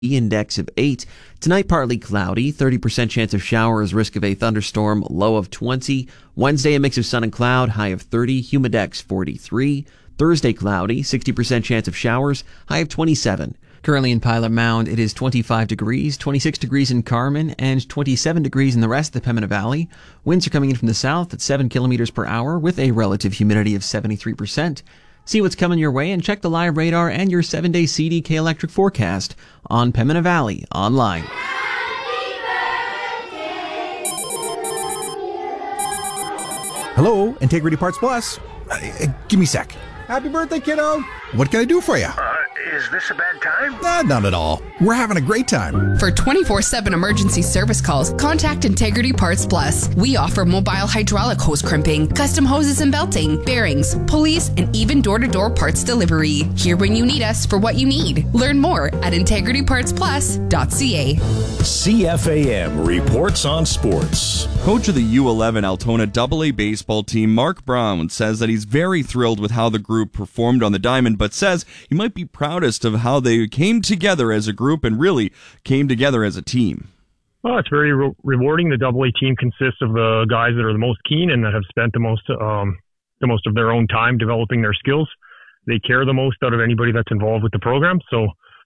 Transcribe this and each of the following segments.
index of 8. Tonight, partly cloudy, 30% chance of showers, risk of a thunderstorm, low of 20. Wednesday, a mix of sun and cloud, high of 30, humidex 43. Thursday, cloudy, 60% chance of showers, high of 27. Currently in Pilot Mound, it is 25 degrees, 26 degrees in Carman, and 27 degrees in the rest of the Pembina Valley. Winds are coming in from the south at 7 kilometers per hour with a relative humidity of 73%. See what's coming your way and check the live radar and your 7-day CDK electric forecast on Pembina Valley online. Hello, Integrity Parts Plus. Give me a sec. Happy birthday, kiddo. What can I do for you? Is this a bad time? Not at all. We're having a great time. For 24/7 emergency service calls, contact Integrity Parts Plus. We offer mobile hydraulic hose crimping, custom hoses and belting, bearings, pulleys, and even door-to-door parts delivery. Here when you need us for what you need. Learn more at integritypartsplus.ca. CFAM reports on sports. Coach of the U11 Altona AA baseball team, Mark Brown, says that he's very thrilled with how the group performed on the diamond, but says he might be proudest of how they came together as a group and really came together as a team. Well, it's very rewarding. The AA team consists of the guys that are the most keen and that have spent the most of their own time developing their skills. They care the most out of anybody that's involved with the program. So,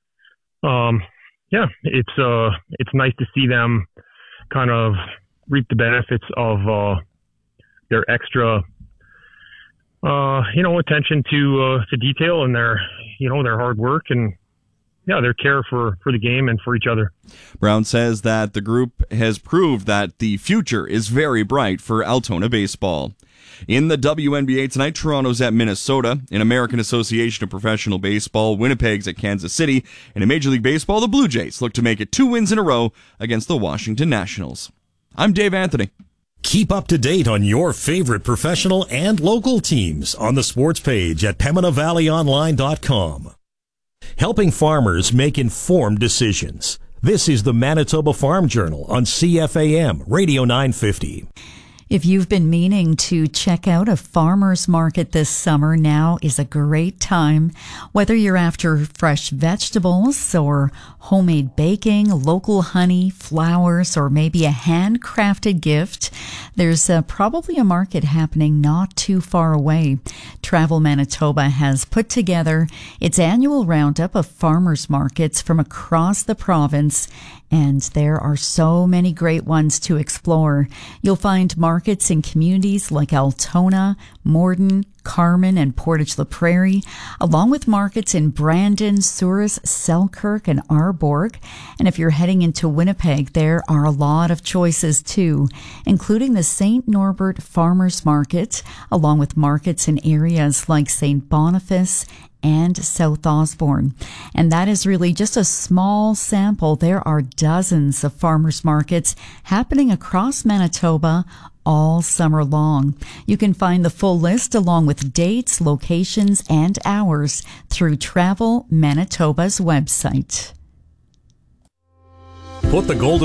it's nice to see them kind of reap the benefits of their extra, attention to detail and their hard work and their care for the game and for each other. Brown says that the group has proved that the future is very bright for Altona baseball. In the WNBA tonight, Toronto's at Minnesota. In American Association of Professional Baseball, Winnipeg's at Kansas City. And in Major League Baseball, the Blue Jays look to make it 2 wins in a row against the Washington Nationals. I'm Dave Anthony. Keep up to date on your favorite professional and local teams on the sports page at PembinaValleyOnline.com. Helping farmers make informed decisions. This is the Manitoba Farm Journal on CFAM Radio 950. If you've been meaning to check out a farmer's market this summer, now is a great time. Whether you're after fresh vegetables or homemade baking, local honey, flowers, or maybe a handcrafted gift, there's probably a market happening not too far away. Travel Manitoba has put together its annual roundup of farmers markets from across the province, and there are so many great ones to explore. You'll find markets in communities like Altona, Morden, Carman, and Portage la Prairie, along with markets in Brandon, Souris, Selkirk, and Arborg. And if you're heading into Winnipeg, there are a lot of choices too, including the St. Norbert Farmers Market, along with markets in areas like St. Boniface and South Osborne. And that is really just a small sample. There are dozens of farmers markets happening across Manitoba all summer long. You can find the full list along with dates, locations, and hours through Travel Manitoba's website. Put the golden